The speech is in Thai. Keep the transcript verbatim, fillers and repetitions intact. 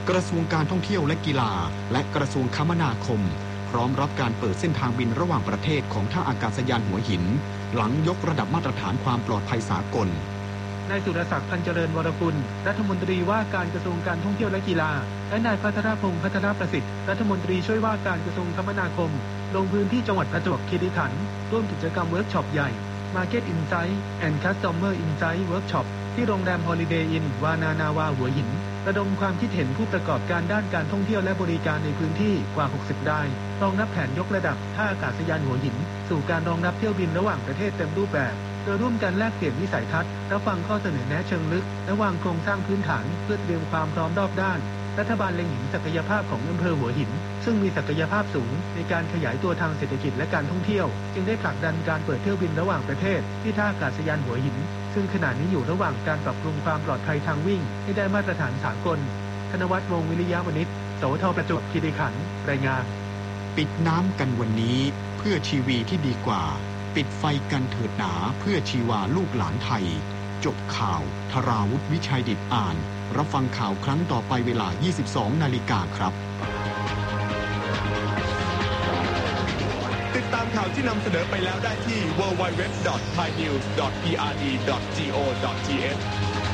กระทรวงการท่องเที่ยวและกีฬาและกระทรวงคมนาคมพร้อมรับการเปิดเส้นทางบินระหว่างประเทศของท่าอากาศยานหัวหินหลังยกระดับมาตรฐานความปลอดภัยสากลนายสุรศักดิ์พันเจริญวรกุลรัฐมนตรีว่าการกระทรวงการท่องเที่ยวและกีฬาและนายพัทรพงษ์พัทรประสิทธิ์รัฐมนตรีช่วยว่าการกระทรวงคมนาคมลงพื้นที่จังหวัดประจวบคีรีขันธ์ร่วมกิจกรรมเวิร์กช็อปใหญ่ Market Insight and Customer Insight Workshop ที่โรงแรม Holiday Inn วานานาวาหัวหินระดมความคิดเห็นผู้ประกอบการด้านการท่องเที่ยวและบริการในพื้นที่กว่า หกสิบ รายรองรับแผนยกระดับท่าอากาศยานหัวหินสู่การรองรับเที่ยวบินระหว่างประเทศเต็มรูปแบบโดยร่วมกันแลกเปลี่ยนวิสัยทัศน์รับฟังข้อเสนอแนะเชิงลึกและวางโครงสร้างพื้นฐานเพื่อเตรียมความพร้อมรอบด้านรัฐบาลเล็งเห็นศักยภาพของอำเภอหัวหินซึ่งมีศักยภาพสูงในการขยายตัวทางเศรษฐกิจและการท่องเที่ยวจึงได้ผลักดันการเปิดเที่ยวบินระหว่างประเทศที่ท่าอากาศยานหัวหินซึ่งขณะนี้อยู่ระหว่างการปรับปรุงความปลอดภัยทางวิ่งให้ได้มาตรฐานสากลธนวัฒน์ วงศ์วิริยะวณิช สวทประจวบคีรีขันธ์รายงานปิดน้ำกันวันนี้เพื่อชีวีที่ดีกว่าปิดไฟกันเถิดหนาเพื่อชีวาลูกหลานไทยจบข่าวธราวุฒิวิชัยดิษฐ์อ่านรับฟังข่าวครั้งต่อไปเวลา ยี่สิบสอง นาฬิกาครับติดตามข่าวที่นำเสนอไปแล้วได้ที่ ดับเบิลยู ดับเบิลยู ดับเบิลยู ดอท ไทยนิวส์ ดอท พี อาร์ ดี ดอท จี โอ ดอท ที เอช